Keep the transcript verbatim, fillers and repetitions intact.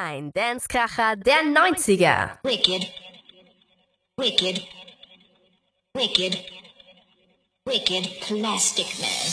Ein Dancekracher der neunziger. Wicked, wicked, wicked, wicked plastic man.